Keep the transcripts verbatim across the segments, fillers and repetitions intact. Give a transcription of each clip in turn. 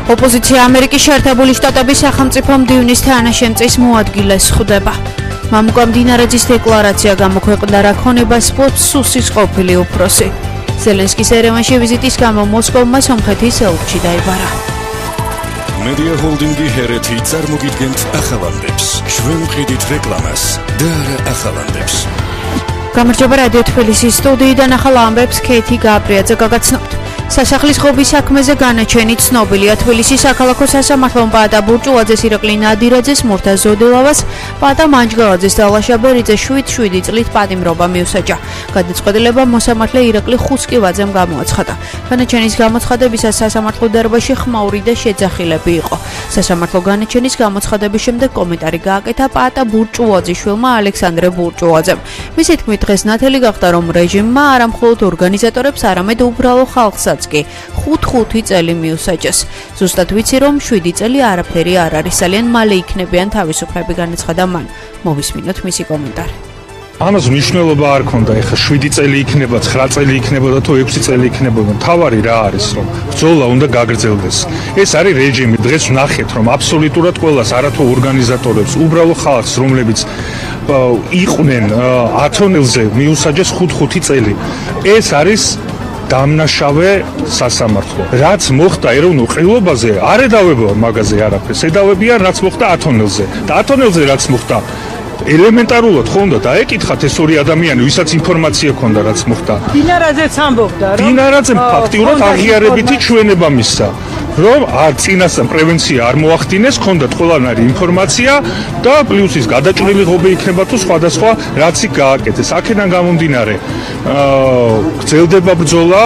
ოპოზიცია ამერიკის შეერთებული შტატების სახელმწიფო მდივნის თანაშემწის მოადგილეს ხვდება. მამუკა მდინარეძის დეკლარაცია გამოქვეყნდა რა ქონებას ფლობს სუსის ყოფილი უფროსი. ზელენსკის ერევანში ვიზიტის გამო მოსკოვმა სომხეთის ელჩი დაიბარა. მედია ჰოლდინგი ჰერეთი წარმოგიდგენთ ახალანდებს. ჩვენ ვყიდით რეკლამას და არა ახალანდებს. გამარჯობა რადიო თბილისის სტუდიიდან ახალ ამბებს ქეთი გაბრიაძე გაგაცნობთ. სასახლის ხობის საქმეზე განაჩენი ცნობილია. თბილისის საქალაქო სასამართლომ პაატა ბურჭულაძეს, ირაკლი ნადირაძეს, მურთა ზოდელავას, პაატა მანჯგალაძეს და ლაშა ბერიძეს შვიდ შვიდი წლით პატიმრობა მიუსაჯა. გადაწყვეტილება მოსამართლე ირაკლი ხუსკივაძემ გამოაცხადა. განაჩენის გამოცხადებისას სასამართლო დარბაზში ხმაური და შეძახილები იყო. სასამართლო განაჩენის გამოცხადების შემდეგ კომენტარი გააკეთა პაატა ბურჭულაძის შვილმა ალექსანდრე ბურჭულაძემ. მისი თქმით, დღეს ნათელი გახდა, რომ რეჟიმმა არა მხოლოდ ორგანიზატორებს, არამედ უბრალო ხალხსაც კი ხუთ-ხუთი წელი მიუსაჯეს. ზუსტად ვიცი, რომ შვიდი წელი არაფერი არ არის, ძალიან მალე იქნებიან თავისუფლები, განაცხადა მან. მოვისმინოთ მისი კომენტარი. ამას მნიშვნელობა არ ქონდა, ეხლა შვიდი წელი იქნება, ცხრა წელი იქნებოდა თუ ექვსი წელი იქნებოდა. თავარი რა არის, რომ ბრძოლა უნდა გაგრძელდეს. ეს არის რეჟიმი. დღეს ვნახეთ, რომ აბსოლუტურად ყველას, არათუ ორგანიზატორებს, უბრალო ხალხს, რომლებიც იყვნენ ათონელზე, მიუსაჯეს ხუთ-ხუთი წელი. ეს არის დამნაშავე სასამართლო. რაც მოხდა ეროვნულ ყრილობაზე, არ ედავება მაგაზე არაფერს. ედავებიან რაც მოხდა ათონელზე. და ათონელზე რაც მოხდა, ელემენტარულად ხო უნდა დაეკითხათ ეს ორი ადამიანი, ვისაც ინფორმაცია ჰქონდა რაც მოხდა. დინარაძეც ამბობდა, რომ დინარაძემ ფაქტიურად აღიარებითი ჩვენება მისცა, რომ არ წინასწარ პრევენცია არ მოახდინეს, ჰქონდათ ყველანაირი ინფორმაცია და პლუს ის გადაჭრილი ღობე იქნება თუ სხვადასხვა რაც იქ გააკეთეს. აქედან გამომდინარე, აა გრძელდება ბრძოლა.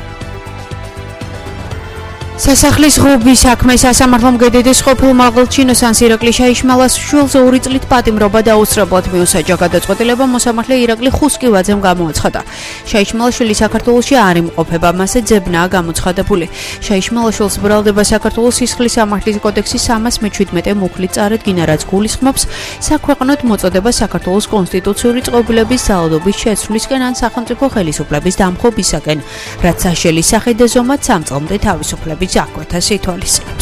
სასახლის ღობის საქმე სასამართლომ გედედის ყოფილ მაღალჩინოსანს ირაკლი შაიშმალას შვილზე ორი წლით პატიმრობა და აუსწრებლად მიუსაჯა. გადაწყვეტილება მოსამართლე ირაკლი ხუსკივაძემ გამოაცხადა. შაიშმალაშვილი საქართველოში არ იმყოფება, მასზე ძებნაა გამოცხადებული. შაიშმალაშვილს ბრალდება საქართველოს სისხლის სამართლის კოდექსის სამას მეჩვიდმეტე მუხლით წარადგინა, რაც გულისხმობს საქვეყნოდ მოწოდება საქართველოს კონსტიტუციური წყობილების ძალადობის შეცვლისკენ ან სახელმწიფო ხელისუფლების დამხობისაკენ, რაც საშელი სახედეზომად სამ წლამდე თავისუფლების აკვეთას ითვალისწინებს.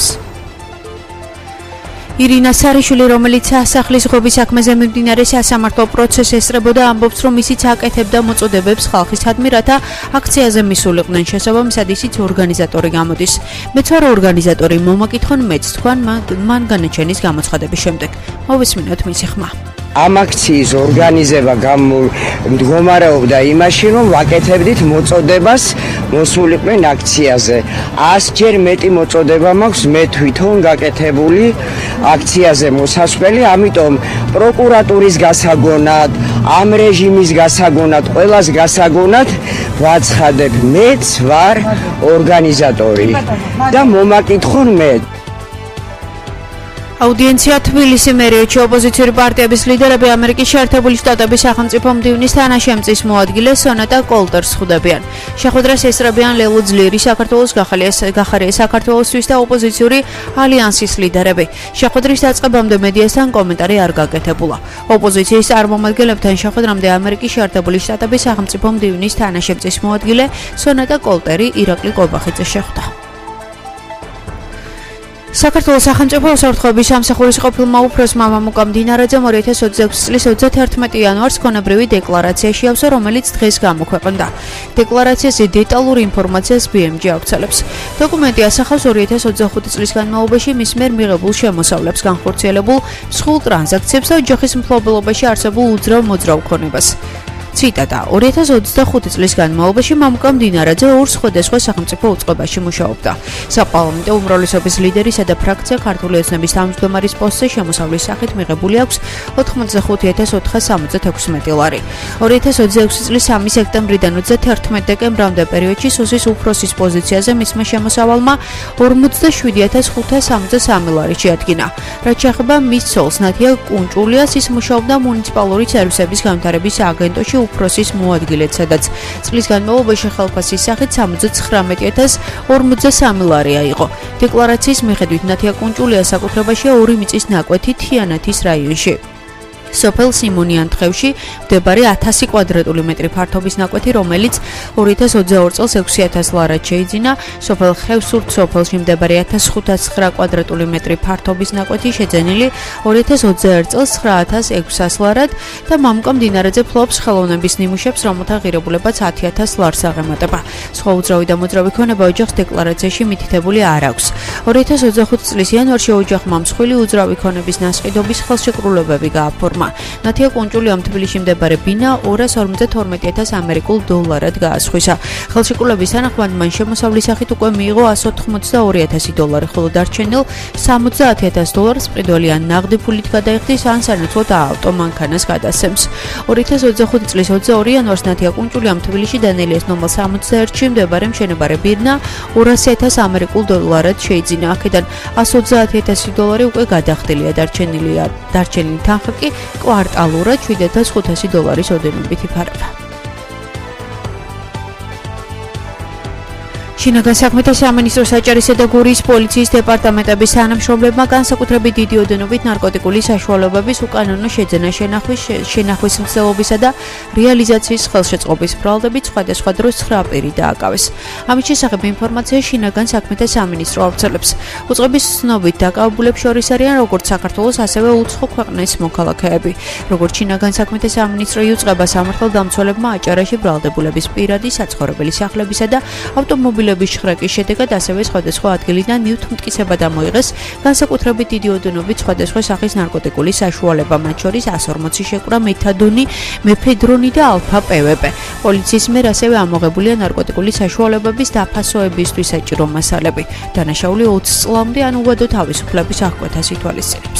ირინა სარიშვილი, რომელიც სასახლის ღობის საქმეზე მიმდინარე სასამართლო პროცესს ესწრებოდა, ამბობს, რომ ისიც აკეთებდა მოწოდებებს ხალხისადმი, რათა აქციაზე მისულიყვნენ. შესაბამისად, ისიც ორგანიზატორი გამოდის. მეც ვარ ორგანიზატორი, მომაკითხონ მეც, თქვან მან განაჩენის გამოცხადების შემდეგ. მოვისმინოთ მისი ხმა. ამ აქციის ორგანიზება მდგომარეობდა იმაში, რომ ვაკეთებდით მოწოდებას მოსულიყვნენ აქციაზე. ასჯერ მეტი მოწოდება მაქვს მე თვითონ გაკეთებული აქციაზე მოსასვლელი, ამიტომ პროკურატურის გასაგონად, ამ რეჟიმის გასაგონად, ყველას გასაგონად ვაცხადებ, მეც ვარ ორგანიზატორი და მომაკითხონ მე. აუდიენცია თბილისი მერიეთში ოპოზიციური პარტიების ლიდერები ამერიკის შეერთებული შტატების სახელმწიფო მდივნის თანაშემწის მოადგილეს სონატა კოლტერს ხვდებიან. შეხვედრას ესწრებიან ლელო ძლიერი, საქართველოს გახარია საქართველოსთვის და ოპოზიციური ალიანსის ლიდერები. შეხვედრის დაწყებამდე მედიასთან კომენტარი არ გაკეთებულა. ოპოზიციის წარმომადგენლებთან შეხვედრამდე ამერიკის შეერთებული შტატების სახელმწიფო მდივნის თანაშემწის მოადგილე სონატა კოლტერი ირაკლი კობახიძე შეხვდა. საქართველოს სახელმწიფო უსაფრთხოების სამსახურის ყოფილმა უფროსმა მამუკა მდინარეძემ ორი ათას ოცდაექვსი წლის ოცდაათერთმეტი იანვარს ქონებრივი დეკლარაცია შეავსო, რომელიც დღეს გამოქვეყნდა. დეკლარაციაზე დეტალური ინფორმაციას ბი ემ ჯი ავრცელებს. დოკუმენტი ასახავს ორი ათას ოცდახუთი წლის განმავლობაში მის მიერ მიღებულ შემოსავლებს, განხორციელებულ მსხვილ ტრანზაქციებს და ოჯახის მფლობელობაში არსებულ უძრავ-მოძრავ ქონებას. ციტატა: ორი ათას ოცდახუთი წლის განმავლობაში მამუკა მდინარეძე ორ სხვადასხვა სახელმწიფო უწყებაში მუშაობდა. საპარლამენტო უმრავლესობის ლიდერისა და ფრაქცია ქართული ოცნების თავმჯდომარის პოსტზე შემოსავლის სახით მიღებული აქვს ოცდახუთი ათას ოთხას სამოცდათექვსმეტი ლარი. ორი ათას ოცდაექვსი წლის სამი სექტემბრიდან ოცდათერთმეტ დეკემბრამდე პერიოდში სუსის უფროსის პოზიციაზე მისმა შემოსავალმა ორმოცდაშვიდი ათას ხუთას სამოცდასამი ლარი შეადგინა. რაც შეეხება მის ცოლს ნათია კუნჭულიას, ის მუშაობდა მუნიციპალური სერვისების განვითარების სააგენტოში უფროსის მოადგილედ, სადაც წლის განმავლობაში ხელფასის სახით სამოცდაცხრამეტი ათას ორმოცდასამი ლარი აიღო. დეკლარაციის მიხედვით ნათია კუნჭულიას საკუთრებაშია ორი მიწის ნაკვეთი თიანეთის რაიონში. სოფელ სიმონიანთხევში მდებარე ათასი კვადრატული მეტრი ფართობის ნაკვეთი, რომელიც ორი ათას ოცდაორ წელს ექვსი ათას ლარად შეიძინა. სოფელ ხევსურთ სოფელში მდებარე ათას ხუთას ცხრა კვადრატული მეტრი ფართობის ნაკვეთი შეძენილი ორი ათას ოცდაერთ წელს ცხრა ათას ექვსას ლარად და მამუკა მდინარეზე ფლობს ხელოვნების ნიმუშებს, რომელთა ღირებულებაც ათი ათას ლარს აღემატება. სხვა უძრავი და მოძრავი ქონება ოჯახს დეკლარაციაში მითითებული არ აქვს. ორი ათას ოცდახუთი წლის იანვარში ოჯახმა მსხვილი უძრავი ქონების ნასყიდობის ხელშეკრულებები გააფორმა. ნათია კუნჭული ამ თბილისში მდებარე ბინა ორას ორმოცდათორმეტი ათას ამერიკულ დოლარად გაასხვისა. ხელშეკრულების თანახმად მან შემოსავლის სახით უკვე მიიღო ასი ოცდაორი ათასი დოლარი, ხოლო დარჩენილ სამოცდაათი ათას დოლარს მყიდველი ან ნაღდი ფულით გადაიხდის, ან სანაცვლოდ ავტომანქანას გადასცემს. ორი ათას ოცდახუთი წლის ოცდაორი იანვარს ნათია კუნჭული ამ თბილისში დანიელის ნომერ სამოცდაერთში მდებარე მშენებარე ბირნა ორასი ათას ამერიკულ დოლარად შეიძინა. აქედან ასი ოცდაათი ათასი დოლარი უკვე გადახდილია, დარჩენილია დარჩენილი თანხა კი კვარტალურად შვიდ ათას ხუთასი დოლარის ოდენობით იფარება. შინაგან საქმეთა სამინისტროს საჭარისა და გურიის პოლიციის დეპარტამენტების თანამშრომლებმა განსაკუთრებით დიდი ოდენობით ნარკოტიკული საშუალებების უკანონო შეძენა შენახვის შენახვის მცდელობისა და რეალიზაციის ხელშეწყობის ბრალდებით სხვადასხვა დროს ცხრა პირი დააკავეს. ამის შესახებ ინფორმაცია შინაგან საქმეთა სამინისტრო ავრცელებს. უწყების ცნობით დაკავებულებს შორის არიან როგორც საქართველოს, ასევე უცხო ქვეყნის მოქალაქეები. როგორც შინაგან საქმეთა სამინისტრო იუწყება, სამართალდამცველებმა აჭარაში ბრალდებულების პირადი საცხოვრებელი სახლებისა და ავტომობილების შხრაკის შედეგად ასევე სხვადასხვა ადგილიდან ნივთმტკიცება დამოიღეს განსაკუთრებით დიდი ოდენობით სხვადასხვა სახის ნარკოტიკული საშუალება, მათ შორის ასი ორმოცი შეკვრა მეთადონი, მეფედრონი და ალფა-პევეპე. პოლიციის მიერ ასევე ამოღებულია ნარკოტიკული საშუალებების დაფასოებისთვის საჭირო მასალები. დანაშაული ოცი წლამდე ან უვადო თავისუფლების აღკვეთას ითვალისწინებს.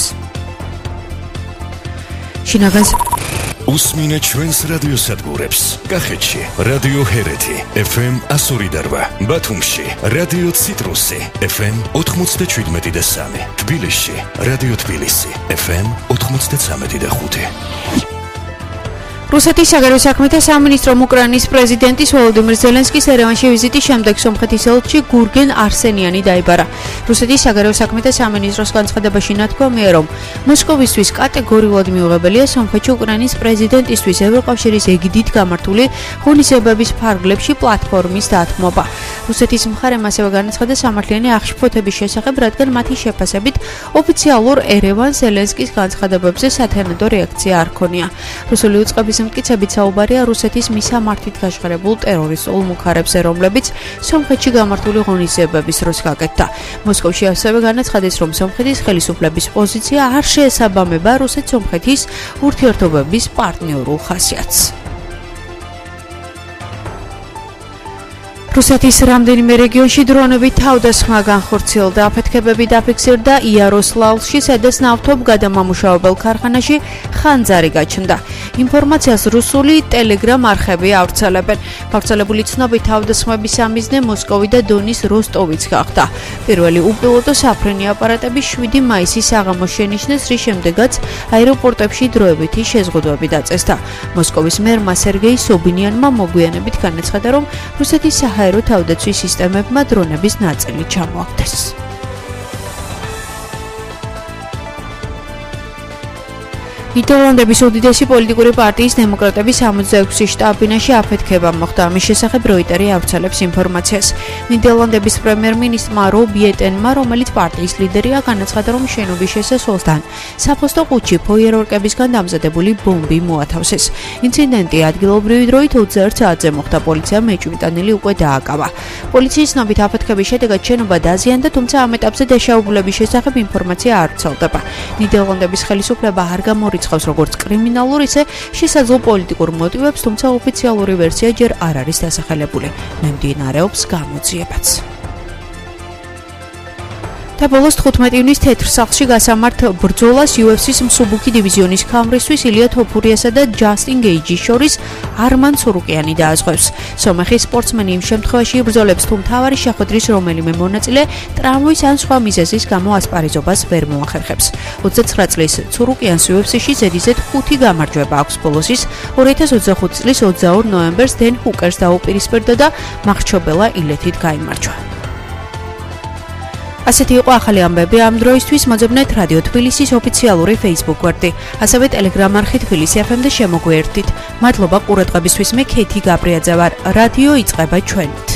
შინაგან უსმინეთ ჩვენს რადიოსადგურებს. კახეთში რადიო ჰერეთი ეფ ემ εκατო ორი და რვა, ბათუმში რადიო ციტრუსი ეფ ემ ოთხმოცდაშვიდმეტი და სამი, თბილისში რადიო თბილისი ეფ ემ ოთხმოცდაცამეტი და ხუთი. რუსეთის საგარეო საქმეთა სამინისტრომ უკრაინის პრეზიდენტის ვოლოდიმირ ზელენსკის ერევანში ვიზიტის შემდეგ სომხეთის ელჩი გურგენ არსენიანი დაიბარა. რუსეთის საგარეო საქმეთა სამინისტროს განცხადებაში ნათქვამია, რომ მოსკოვისთვის კატეგორიულად მიუღებელია სომხეთში უკრაინის პრეზიდენტისთვის ევროკავშირის ეგიდით გამართული ღონისძიებების ფარგლებში პლატფორმის დათმობა. რუსეთის მხარემ ასევე განაცხადა სამართლიანი აღშფოთების შესახებ, რადგან მათი შეფასებით ოფიციალურ ერევანს ზელენსკის განცხადებებზე სათანადო რეაქცია არ ქონია. რუსული უწყების მტკიცებით საუბარია რუსეთის მისამართით გაშღერებულ ტერორისტულ მუხარებზე, რომლებიც სომხეთში გამართული ღონისძიებების დროს გაკეთდა. მოსკოვში ასევე განაცხადეს, რომ სომხეთის ხელისუფლების პოზიცია არ შეესაბამება რუსეთ-სომხეთის ურთიერთობების პარტნიორულ ხასიათს. რუსეთის რამდენიმე რეგიონში დრონებით თავდასხმა განხორციელდა. აფეთქებები დაფიქსირდა იაროსლავლში, სადაც ნავთობ გადამამუშავებელ ქარხანაში ხანძარი გაჩნდა. ინფორმაციას რუსული ტელეგრამ არხები ავრცელებენ. გავრცელებული ცნობით თავდასხმების სამიზნე მოსკოვი და დონის როსტოვიც გახდა. პირველი უპილოტო საფრენი აპარატები შვიდი მაისის საღამოს შენიშნეს, რის შემდეგაც აეროპორტებში დროებითი შეზღუდვები დაწესდა. მოსკოვის მერმა სერგეი სობინიანმა მოგვიანებით განაცხადა, რომ რუსეთის საჰაერო თავდაცვის სისტემებმა დრონების ნაწილი ჩამოაგდეს. ნიდერლანდების უდიდესი პოლიტიკური პარტიის დემოკრატების სამოცდაექვსი შტაბ-ბინაში აფეთქება მოხდა. ამის შესახებ როიტერი ავრცელებს ინფორმაციას. ნიდერლანდების პრემიერ-მინისტრმა რობ იეტენმა, რომელიც პარტიის ლიდერია, განაცხადა, რომ შენობის შესასვლელთან საფოსტო ყუთში ფოიერვერკებისგან დამზადებული ბომბი მოათავსეს. ინციდენტი ადგილობრივი დროით ოცდაერთ საათზე მოხდა. პოლიციამ მეჭვმიტანილი უკვე დააკავა. პოლიციის ცნობით აფეთქების შედეგად შენობა დაზიანდა, თუმცა ამ ეტაპზე დაშავებულების შესახებ ინფორმაცია არ ვრცელდება. ნიდერლანდების ხელისუფლება არ გამორიცხავს როგორც კრიმინალურ, ისე შესაძლო პოლიტიკურ მოტივებს, თუმცა ოფიციალური ვერსია ჯერ არ არის დასახელებული. მიმდინარეობს გამოძიებაც. და ბოლოს თხუთმეტი ივნის თეთრ სახლში გასამართ ბრძოლას იუ ეფ სის მსუბუქი დივიზიონის ქამრისთვის ილია თოფურიასა და ჯასტინ გეიჯის შორის არმან სურუკიანი დააზღვევს. სომეხის სპორტსმენი იმ შემთხვევაში იბრძოლებს, თუ მთავარი შეხვედრის რომელიმე მონაწილე ტრავმის ან სხვა მიზეზის გამო ასპარეზობას ვერ მოახერხებს. ოცდაცხრა წლის სურუკიანს იუ ეფ სიში ზედიზედ ხუთი გამარჯვება აქვს. ბოლოს ის ორი ათას ოცდახუთი წლის ოცდაორ ნოემბერს დენ ჰუკერს დაუპირისპირდა და მახრჩობელა ილეთით გაიმარჯვა. ასეთი იყო ახალი ამბები ამ დროისთვის. მოძებნეთ რადიო თბილისის ოფიციალური Facebook გვერდი, ასევე Telegram არხი თბილისი ეფ ემ-ზე შემოგვიერთდით. მადლობა ყურადღებისთვის. მე ქეითი გაბრიაძე ვარ. რადიო იწყება ჩვენით.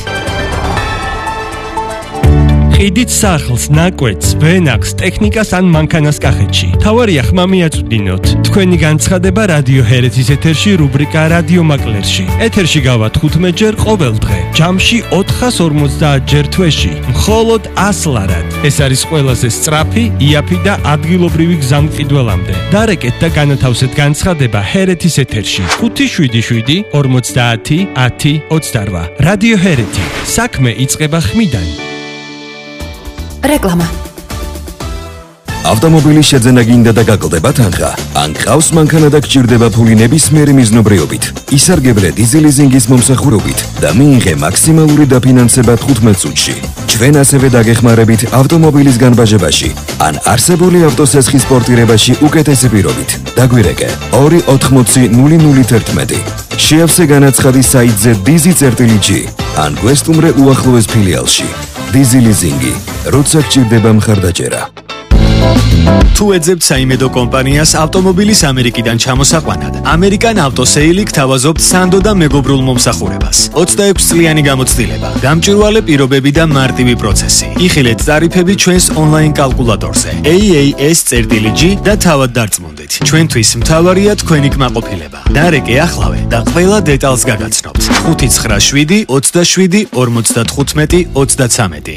ყიდით სახლს, ნაკვეთს, ვენახს, ტექნიკას ან მანქანას კახეთში. თავარია ხმა მიაწვდინოთ. თქვენი განცხადება რადიო ჰერეთის ეთერში რუბრიკა რადიო მაკლერში. ეთერში გავა თხუთმეტ ჯერ ყოველ დღე. ჯამში ოთხას ორმოცდაათ ჯერ თვეში. მხოლოდ ას ლარად. ეს არის ყველაზე სწრაფი, იაფი და ადგილობრივი გზამყიდველამდე. დარეკეთ და განათავსეთ განცხადება ჰერეთის ეთერში. ხუთი შვიდი შვიდი ორმოცდაათი ათი ოცდარვა. რადიო ჰერეთი. საქმე იწყება ხმიდან. რეკლამა. ავტომობილის შეძენა გინდა და გაკლდება თანხა. ან ყავს მანქანა და გჭირდება ფული ნებისმიერი მიზნობრიობით. ისარგებლე დიზელიზინგის მომსახურებით და მიიღე მაქსიმალური დაფინანსება თხუთმეტ წუთში. ჩვენ ასევე დაგეხმარებით ავტომობილის განბაჟებაში ან არსებული ავტოსესხის პორტირებაში უკეთესი პირობით. დაგვირეკე ორი ოთხმოცი ნული ნული თერთმეტი. შეავსე განაცხადი საიტზე დიზი წერტილი ჯი ან გვესტუმრე უახლოეს ფილიალში. დიზელიზინგი, როცა გჭირდება მხარდაჭერა. თუ ეძებთ საიმედო კომპანიას ავტომობილის ამერიკიდან ჩამოსაყვანად, ამერიკან ავტოსეილი გთავაზობთ სანდო და მეგობრულ მომსახურებას. ოცდაექვსი წლიანი გამოცდილება, გამჭვირვალე პირობები და მარტივი პროცესი. იხილეთ ტარიფები ჩვენს ონლაინ კალკულატორზე A A S წერტილი G და თავად დარწმუნდით. ჩვენთვის მთავარია თქვენი კმაყოფილება. დარეკე ახლავე და ყველა დეტალს გაგაცნობთ. ხუთი ცხრა შვიდი ოცდაშვიდი ორმოცდათხუთმეტი ოცდაცამეტი.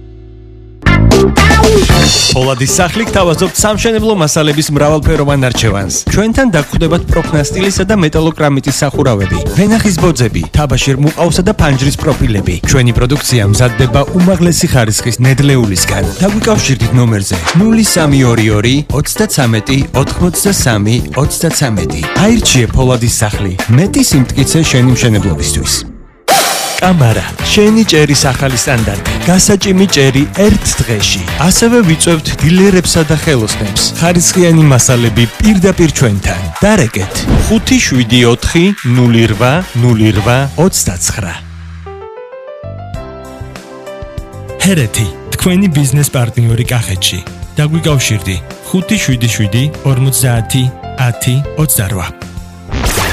ფოლადის სახლი გთავაზობთ სამშენებლო მასალების მრავალფეროვან არჩევანს. ჩვენთან დაგხვდებათ პროფნასტილისა და მეტალოკრამიტის სახურავები, ვენახის ბოძები, თაბაშირ მუყავსა და ფანჯრის პროფილები. ჩვენი პროდუქცია მზადდება უმაღლესი ხარისხის ნედლეულისგან. დაგვიკავშირდით ნომერზე ნული სამი ორი ორი ოცდაცამეტი ოთხმოცდასამი ოცდაცამეტი. აირჩიე ფოლადის სახლი. მეტი სიმტკიცე შენი მშენებლობისთვის. კამარა, შენი ჭერის ახალი სტანდარტი, გასაჭიმი ჭერი ერთ დღეში. ასევე ვიწევთ დილერებსა და ხელოსნებს. ხარისხიანი მასალები პირდაპირ ჩვენთან. დარეკეთ ხუთი შვიდი ოთხი ნული რვა ნული რვა ოცდაცხრა. ჰერეთი, თქვენი ბიზნეს პარტნიორი კახეთში. დაგვიკავშირდი ხუთი შვიდი შვიდი ორმოცდაათი ათი ოცდარვა.